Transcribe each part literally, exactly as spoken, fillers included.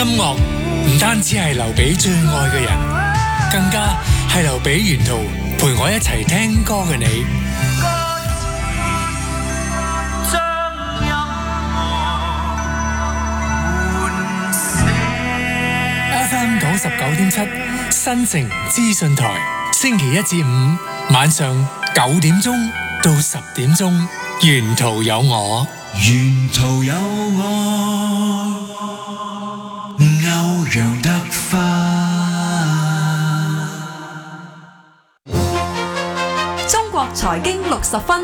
音樂唔單止係留俾最愛嘅人，更加係留俾沿途陪我一齊聽歌嘅你。F M 九十九點七新城資訊台，星期一至五晚上九點鐘到十點鐘，沿途有我， 沿途有我，歐陽德花。 中國財經六十分。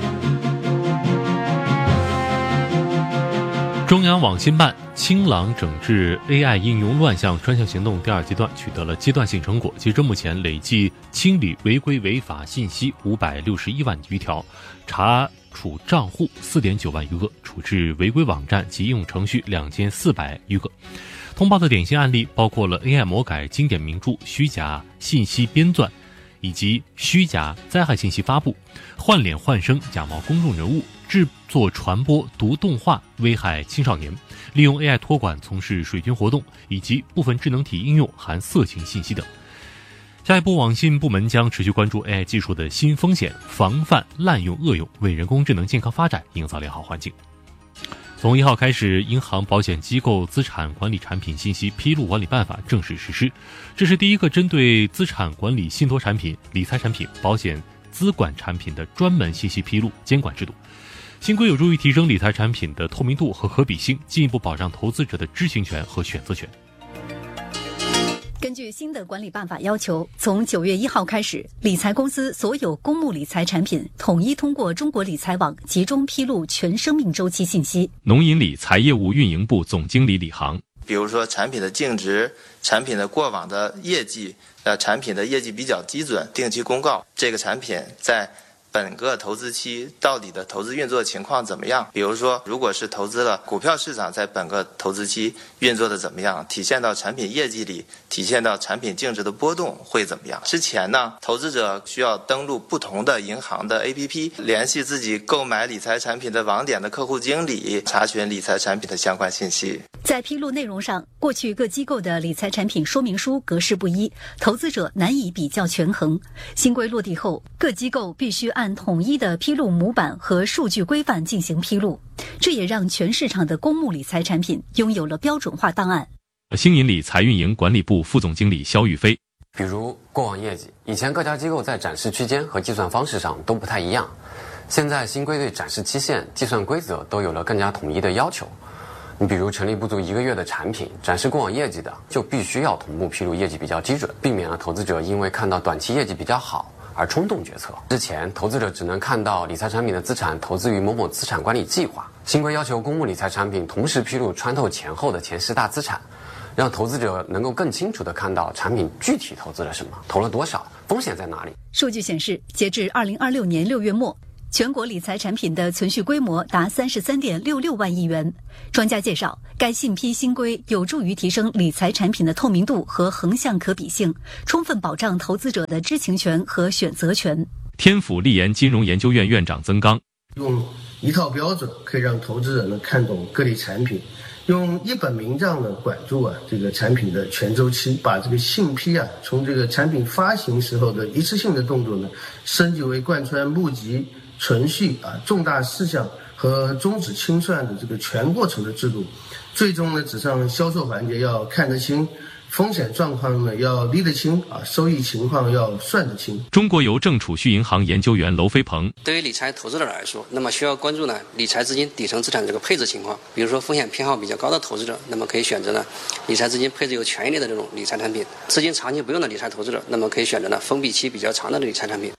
中央網信辦清朗整治 A I 應用亂象專項行動第二階段取得了階段性成果，截至目前累計清理違規違法信息五百六十一萬餘條，查處賬戶四點九萬餘個，處置違規網站及應用程序兩千四百餘個。通報的典型案例包括了 A I 魔改經典名著虛假信息編撰，以及虛假災害信息發布、換臉換聲假冒公眾人物、製作傳播毒動畫危害青少年、利用 A I 託管從事水軍活動，以及部分智能體應用含色情信息等。下一步，網信部門將持續關注 A I 技術的新風險，防範濫用惡用，為人工智能健康發展營造良好環境。從一號開始，銀行保險機構資產管理產品信息披露管理辦法正式實施。這是第一個針對資產管理信託產品、理財產品、保險資管產品的專門信息披露監管制度。新規有助於提升理財產品的透明度和可比性，進一步保障投資者的知情權和選擇權。 根據新的管理辦法要求，從九月一號開始，理財公司所有公募理財產品統一通過中國理財網集中披露全生命週期信息。 農銀理財業務運營部總經理李航， 比如說產品的淨值、產品的過往的業績、呃，產品的業績比較基準，定期公告這個產品在本個投資期到底的投資運作情況怎麼樣？比如說，如果是投資了股票市場，在本個投資期運作的怎麼樣？體現到產品業績裏，體現到產品淨值的波動會怎麼樣？之前呢，投資者需要登錄不同的銀行的 A P P， 聯繫自己購買理財產品的網點的客戶經理，查詢理財產品的相關信息。 在披露內容上，過去各機構的理財產品說明書格式不一，投資者難以比較權衡。新規落地後，各機構必須按統一的披露模板和數據規範進行披露，這也讓全市場的公募理財產品擁有了標準化檔案。 星銀理財運營管理部副總經理肖玉飛， 比如過往業績，以前各家機構在展示區間和計算方式上都不太一樣，現在新規對展示期限、計算規則都有了更加統一的要求。你比如成立不足一個月的產品，展示過往業績的，就必須要同步披露業績比較基準，避免了投資者因為看到短期業績比較好而衝動決策。之前投資者只能看到理財產品的資產投資於某某資產管理計劃，新規要求公募理財產品同時披露穿透前後的前十大資產，讓投資者能夠更清楚地看到產品具體投資了什麼，投了多少，風險在哪裡。 數據顯示，截至二零二六年六月末，全國理財產品的存續規模達三十三點六六萬億元。專家介紹，該信批新規有助於提升理財產品的透明度和橫向可比性，充分保障投資者的知情權和選擇權。 天府立研金融研究院院長曾剛， 用一套標準可以讓投資者呢看懂各類產品，用一本名賬呢管住啊這個產品的全週期，把這個信批啊從這個產品發行時候的一次性的動作呢升級為貫穿募集、存續啊重大事項和終止清算的這個全過程的制度，最終呢只上銷售環節要看得清，風險狀況呢要理得清啊，收益情況要算得清。 中國郵政儲蓄銀行研究員樓飛鵬， 對於理財投資者來說，那麼需要關注呢理財資金底層資產這個配置情況，比如說風險偏好比較高的投資者，那麼可以選擇呢理財資金配置有權益類的這種理財產品；資金長期不用的理財投資者，那麼可以選擇呢封閉期比較長的理財產品。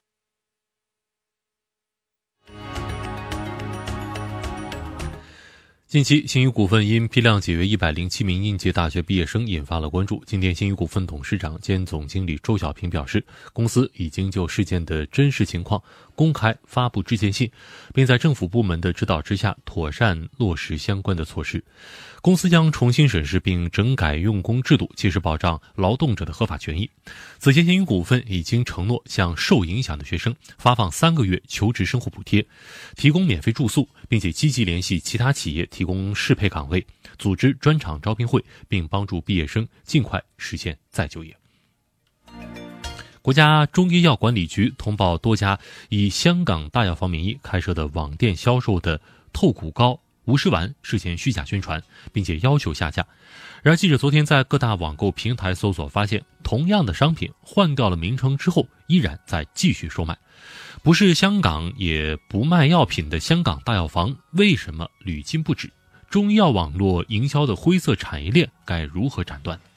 近期，新宇股份因批量解約一百零七名应届大學畢業生引發了關注。今天，新宇股份董事長兼總經理周小平表示，公司已經就事件的真實情況公開發布致歉信，並在政府部門的指導之下妥善落實相關的措施。公司將重新審視並整改用工制度，切實保障勞動者的合法權益。此前，新宇股份已經承諾向受影響的學生發放三個月求職生活補貼，提供免費住宿，並且積極聯繫其他企業提供適配崗位， 组织专场招聘会，并帮助毕业生尽快实现再就业。国家中医药管理局通报多家以香港大药房名义开设的网店销售的透骨膏、无尸丸涉嫌虚假宣传，并且要求下架。然而记者昨天在各大网购平台搜索发现，同样的商品换掉了名称之后依然在继续售卖。不是香港也不卖药品的香港大药房为什么屡禁不止？中医药网络营销的灰色产业链该如何斩断？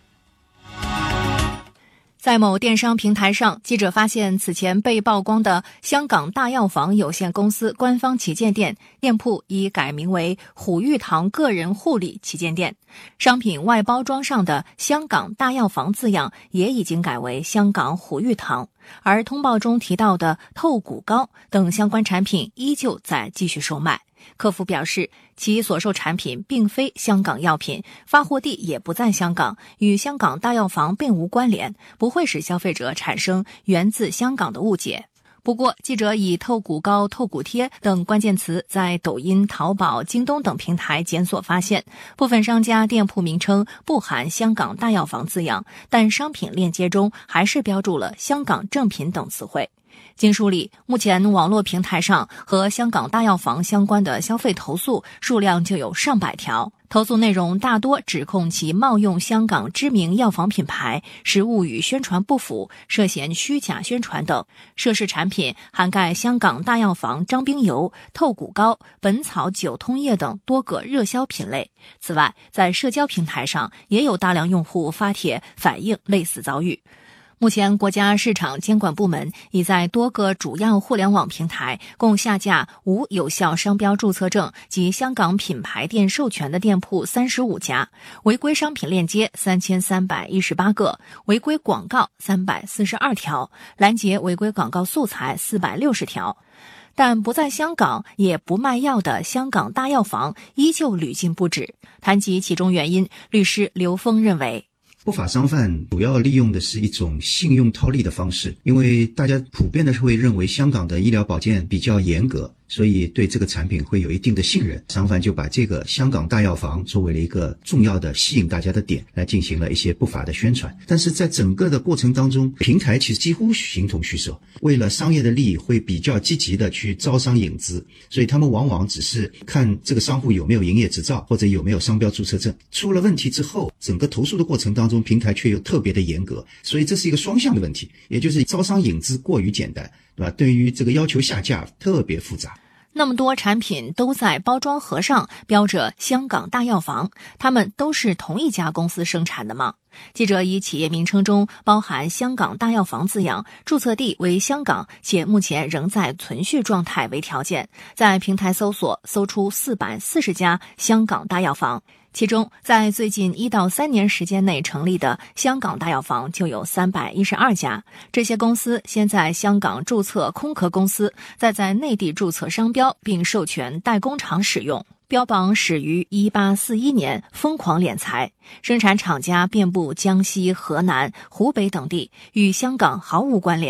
在某电商平台上，记者发现此前被曝光的香港大药房有限公司官方旗舰店店铺已改名为虎玉堂个人护理旗舰店，商品外包装上的香港大药房字样也已经改为香港虎玉堂，而通报中提到的透骨膏等相关产品依旧在继续售卖。客服表示，其所售产品并非香港药品，发货地也不在香港，与香港大药房并无关联，不会使消费者产生源自香港的误解。不过，记者以透骨膏、透骨贴等关键词在抖音、淘宝、京东等平台检索发现，部分商家店铺名称不含香港大药房字样，但商品链接中还是标注了香港正品等词汇。经梳理，目前网络平台上和香港大药房相关的消费投诉数量就有上百条，投诉内容大多指控其冒用香港知名药房品牌，实物与宣传不符，涉嫌虚假宣传等。涉事产品涵盖香港大药房张冰油、透骨膏、本草九通液等多个热销品类。此外，在社交平台上也有大量用户发帖反映类似遭遇。目前，国家市场监管部门已在多个主要互联网平台共下架无有效商标注册证及香港品牌店授权的店铺三十五家，违规商品链接三千三百一十八个，违规广告三百四十二条，拦截违规广告素材四百六十条。但不在香港也不卖药的香港大药房依旧屡禁不止。谈及其中原因，律师刘峰认为， 不法商贩主要利用的是一种信用套利的方式，因为大家普遍的会认为香港的医疗保健比较严格，所以对这个产品会有一定的信任，商贩就把这个香港大药房作为了一个重要的吸引大家的点来进行了一些不法的宣传。但是在整个的过程当中，平台其实几乎形同虚设，为了商业的利益会比较积极的去招商引资，所以他们往往只是看这个商户有没有营业执照或者有没有商标注册证，出了问题之后，整个投诉的过程当中平台却又特别的严格，所以这是一个双向的问题，也就是招商引资过于简单，对吧？对于这个要求下架特别复杂。 那么多产品都在包装盒上标着香港大药房，它们都是同一家公司生产的吗？记者以企业名称中包含香港大药房字样，注册地为香港，且目前仍在存续状态为条件，在平台搜索搜出四百四十家香港大药房，其中在最近一到三年时间内成立的香港大药房就有三百一十二家。这些公司先在香港注册空壳公司，再在内地注册商标并授权代工厂使用。标榜始于一八四一年，疯狂敛财，生产厂家遍布江西、河南、湖北等地，与香港毫无关联。